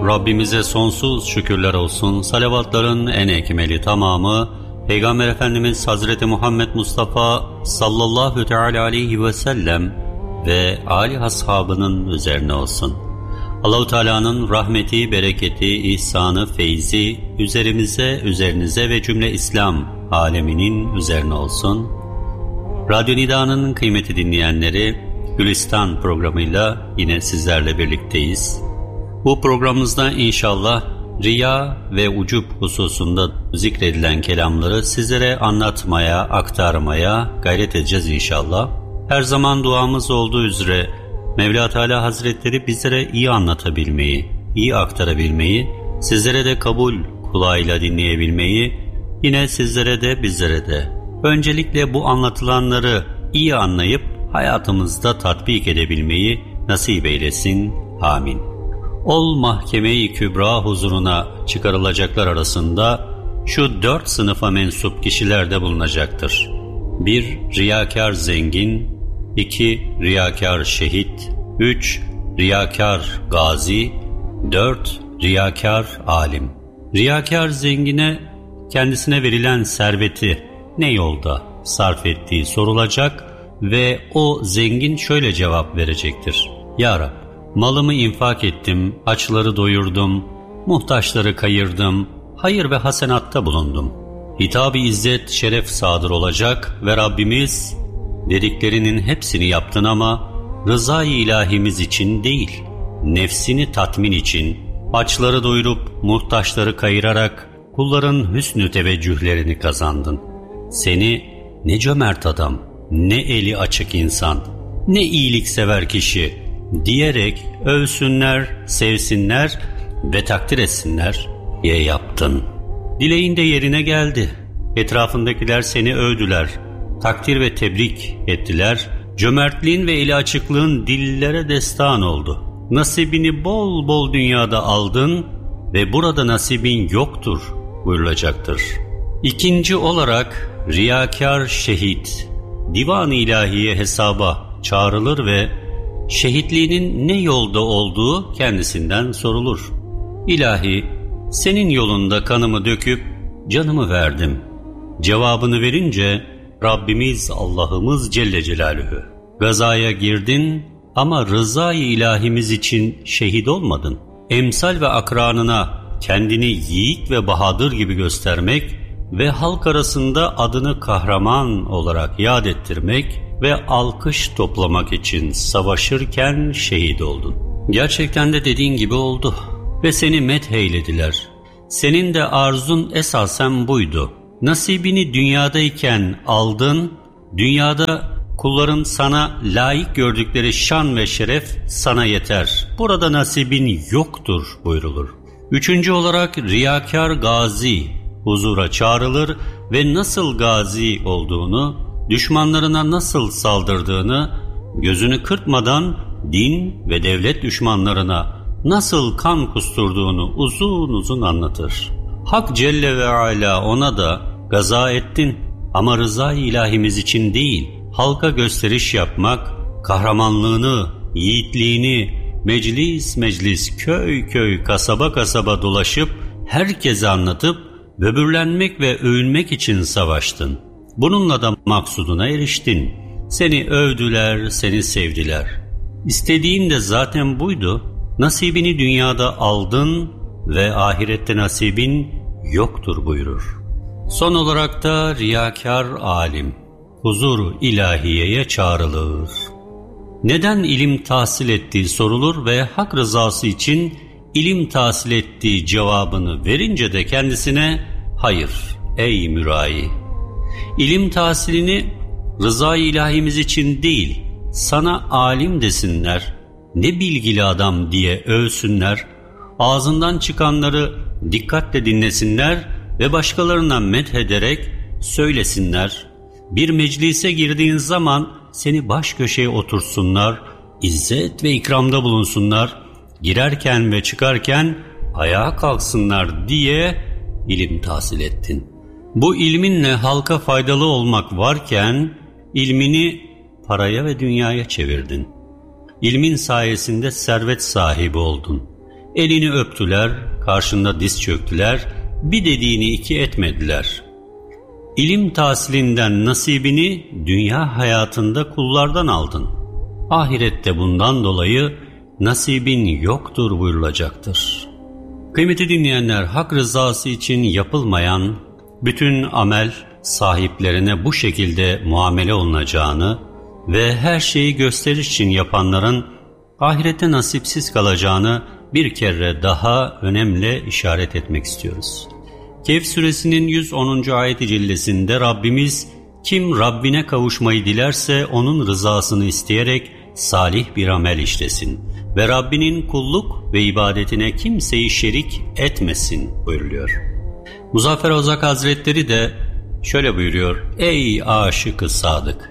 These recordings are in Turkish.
Rabbimize sonsuz şükürler olsun. Salavatların en ekmeli tamamı Peygamber Efendimiz Hazreti Muhammed Mustafa sallallahu teala aleyhi ve sellem ve âli ashabının üzerine olsun. Allah-u Teala'nın rahmeti, bereketi, ihsanı, feyzi üzerimize, üzerinize ve cümle İslam aleminin üzerine olsun. Radyo Nida'nın kıymetli dinleyenleri, Gülistan programıyla yine sizlerle birlikteyiz. Bu programımızda inşallah riya ve ucup hususunda zikredilen kelamları sizlere anlatmaya, aktarmaya gayret edeceğiz inşallah. Her zaman duamız olduğu üzere Mevla Teala Hazretleri bizlere iyi anlatabilmeyi, iyi aktarabilmeyi, sizlere de kabul kulağıyla dinleyebilmeyi, yine sizlere de bizlere de öncelikle bu anlatılanları iyi anlayıp hayatımızda tatbik edebilmeyi nasip eylesin. Amin. Ol mahkeme-i kübra huzuruna çıkarılacaklar arasında şu 4 sınıfa mensup kişiler de bulunacaktır. 1. Riyakar zengin, 2. Riyakar şehit, 3. Riyakar gazi, 4. Riyakar alim. Riyakar zengine kendisine verilen serveti ne yolda sarf ettiği sorulacak ve o zengin şöyle cevap verecektir. Ya Rab, malımı infak ettim, açları doyurdum, muhtaçları kayırdım, hayır ve hasenatta bulundum. Hitab-ı izzet, şeref sadır olacak ve Rabbimiz dediklerinin hepsini yaptın ama rıza-i ilahimiz için değil, nefsini tatmin için, açları doyurup muhtaçları kayırarak kulların hüsnü teveccühlerini kazandın. Seni ne cömert adam, ne eli açık insan, ne iyiliksever kişi diyerek övsünler, sevsinler ve takdir etsinler diye yaptın. Dileğin de yerine geldi. Etrafındakiler seni övdüler, takdir ve tebrik ettiler. Cömertliğin ve eli açıklığın dillere destan oldu. Nasibini bol bol dünyada aldın ve burada nasibin yoktur buyurulacaktır. İkinci olarak riyakar şehit, divan-ı ilahiye hesaba çağrılır ve şehitliğinin ne yolda olduğu kendisinden sorulur. İlahi, senin yolunda kanımı döküp canımı verdim. Cevabını verince Rabbimiz Allah'ımız Celle Celaluhu, gazaya girdin ama rıza-i ilahimiz için şehit olmadın. Emsal ve akranına kendini yiğit ve bahadır gibi göstermek ve halk arasında adını kahraman olarak yad ettirmek ve alkış toplamak için savaşırken şehit oldun. Gerçekten de dediğin gibi oldu ve seni metheylediler. Senin de arzun esasen buydu. Nasibini dünyadayken aldın, dünyada kulların sana layık gördükleri şan ve şeref sana yeter. Burada nasibin yoktur buyrulur. Üçüncü olarak riyakar gazi huzura çağrılır ve nasıl gazi olduğunu, düşmanlarına nasıl saldırdığını, gözünü kırpmadan din ve devlet düşmanlarına nasıl kan kusturduğunu uzun uzun anlatır. Hak Celle ve Ala ona da gaza ettin ama rıza-i ilahimiz için değil, halka gösteriş yapmak, kahramanlığını, yiğitliğini meclis meclis, köy köy, kasaba kasaba dolaşıp herkese anlatıp böbürlenmek ve övünmek için savaştın. Bununla da maksuduna eriştin. Seni övdüler, seni sevdiler. İstediğin de zaten buydu. Nasibini dünyada aldın ve ahirette nasibin yoktur buyurur. Son olarak da riyakar alim, huzur ilahiyeye çağrılır. Neden ilim tahsil ettiği sorulur ve hak rızası için ilim tahsil ettiği cevabını verince de kendisine hayır ey mürai. İlim tahsilini rıza-i ilahimiz için değil, sana alim desinler, ne bilgili adam diye övsünler, ağzından çıkanları dikkatle dinlesinler ve başkalarına methederek söylesinler. Bir meclise girdiğin zaman seni baş köşeye otursunlar, izzet ve ikramda bulunsunlar, girerken ve çıkarken ayağa kalksınlar diye ilim tahsil ettin. Bu ilminle halka faydalı olmak varken ilmini paraya ve dünyaya çevirdin. İlmin sayesinde servet sahibi oldun. Elini öptüler, karşında diz çöktüler, bir dediğini iki etmediler. İlim tahsilinden nasibini dünya hayatında kullardan aldın. Ahirette bundan dolayı nasibin yoktur buyurulacaktır. Kıymetli dinleyenler, hak rızası için yapılmayan bütün amel sahiplerine bu şekilde muamele olunacağını ve her şeyi gösteriş için yapanların ahirette nasipsiz kalacağını bir kere daha önemli işaret etmek istiyoruz. Kehf suresinin 110. ayet-i cellesinde Rabbimiz, kim Rabbine kavuşmayı dilerse onun rızasını isteyerek salih bir amel işlesin ve Rabbinin kulluk ve ibadetine kimseyi şerik etmesin buyuruluyor. Muzaffer Ozak Hazretleri de şöyle buyuruyor: ey aşık-ı sadık!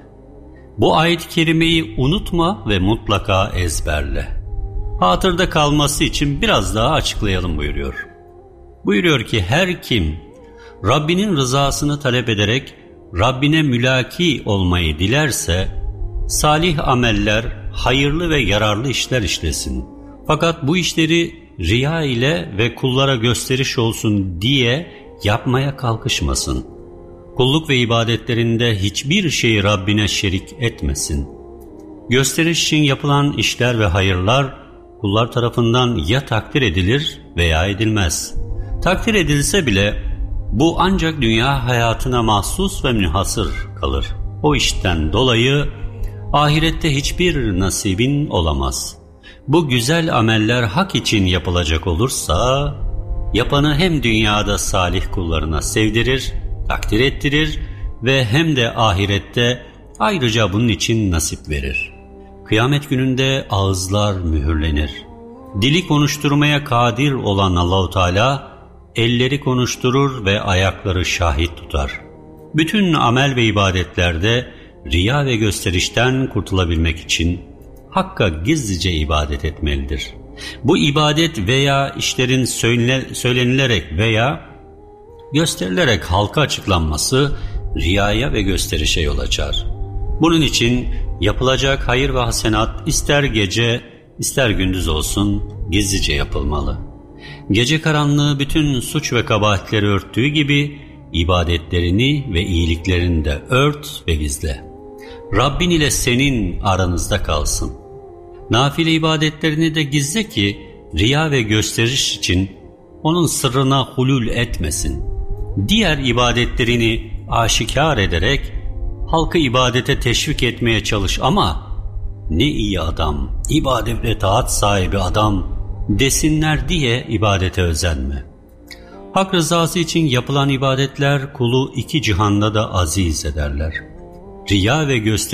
Bu ayet-i kerimeyi unutma ve mutlaka ezberle. Hatırda kalması için biraz daha açıklayalım buyuruyor. Buyuruyor ki her kim Rabbinin rızasını talep ederek Rabbine mülaki olmayı dilerse salih ameller, hayırlı ve yararlı işler işlesin. Fakat bu işleri riya ile ve kullara gösteriş olsun diye yapmaya kalkışmasın. Kulluk ve ibadetlerinde hiçbir şeyi Rabbine şerik etmesin. Gösteriş için yapılan işler ve hayırlar kullar tarafından ya takdir edilir veya edilmez. Takdir edilse bile bu ancak dünya hayatına mahsus ve münhasır kalır. O işten dolayı ahirette hiçbir nasibin olamaz. Bu güzel ameller hak için yapılacak olursa yapanı hem dünyada salih kullarına sevdirir, takdir ettirir ve hem de ahirette ayrıca bunun için nasip verir. Kıyamet gününde ağızlar mühürlenir. Dili konuşturmaya kadir olan Allahu Teala elleri konuşturur ve ayakları şahit tutar. Bütün amel ve ibadetlerde riya ve gösterişten kurtulabilmek için Hakk'a gizlice ibadet etmelidir. Bu ibadet veya işlerin söylenilerek veya gösterilerek halka açıklanması riyaya ve gösterişe yol açar. Bunun için yapılacak hayır ve hasenat ister gece ister gündüz olsun gizlice yapılmalı. Gece karanlığı bütün suç ve kabahatleri örttüğü gibi ibadetlerini ve iyiliklerini de ört ve gizle. Rabbin ile senin aranızda kalsın. Nafile ibadetlerini de gizle ki riya ve gösteriş için onun sırrına hulul etmesin. Diğer ibadetlerini aşikar ederek halkı ibadete teşvik etmeye çalış ama ne iyi adam, ibadet ve taat sahibi adam desinler diye ibadete özenme. Hak rızası için yapılan ibadetler kulu iki cihanda da aziz ederler. Riya ve gösteriş